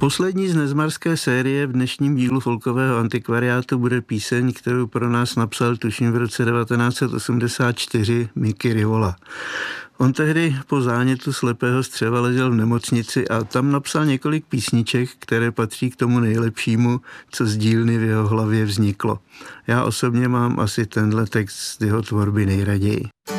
Poslední z Nezmarské série v dnešním dílu folkového antikvariátu bude píseň, kterou pro nás napsal tuším v roce 1984 Mickey Rivola. On tehdy po zánětu slepého střeva ležel v nemocnici a tam napsal několik písniček, které patří k tomu nejlepšímu, co z dílny v jeho hlavě vzniklo. Já osobně mám asi tenhle text z jeho tvorby nejraději.